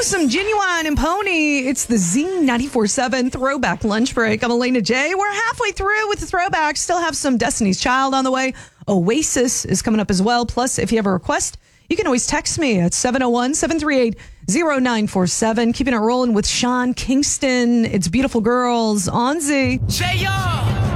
some Genuine and Pony. It's the Z94.7 Throwback Lunch Break. I'm Elena J. We're halfway through with the throwback. Still have some Destiny's Child on the way. Oasis is coming up as well. Plus, if you have a request, you can always text me at 701-738-0947. Keeping it rolling with Sean Kingston. It's Beautiful Girls on Z. J.R.